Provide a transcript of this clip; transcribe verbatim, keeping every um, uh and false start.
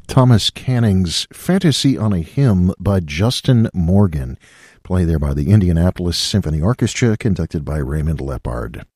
Thomas Canning's Fantasy on a Hymn by Justin Morgan. Play there by the Indianapolis Symphony Orchestra, conducted by Raymond Lepard.